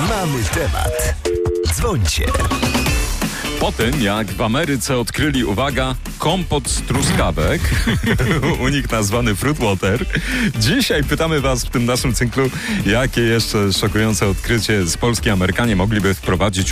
Mamy temat. Dzwońcie. Po tym, jak w Ameryce odkryli, uwaga, kompot z truskawek, u nich nazwany fruit water, dzisiaj pytamy was w tym naszym cyklu, jakie jeszcze szokujące odkrycie z Polski Amerykanie mogliby wprowadzić